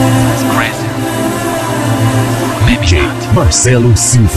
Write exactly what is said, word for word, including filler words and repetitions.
That's crazy. Maybe D J not. Marcelo Silva.